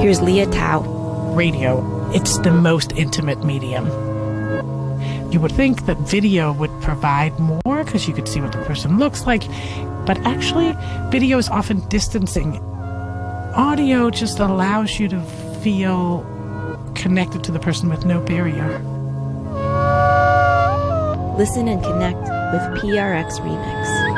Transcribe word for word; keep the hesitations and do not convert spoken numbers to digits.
Here's Leah Tao. Radio, it's the most intimate medium. You would think that video would provide more because you could see what the person looks like, but actually, video is often distancing. Audio just allows you to feel connected to the person with no barrier. Listen and connect with P R X Remix.